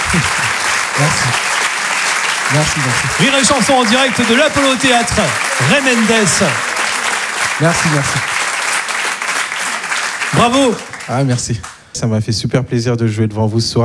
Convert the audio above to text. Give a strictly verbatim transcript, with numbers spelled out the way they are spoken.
Merci. Merci, merci. Rire et chanson en direct de l'Apollo Théâtre. Ray Mendes. Merci, merci. Bravo. Ah, merci. Ça m'a fait super plaisir de jouer devant vous ce soir.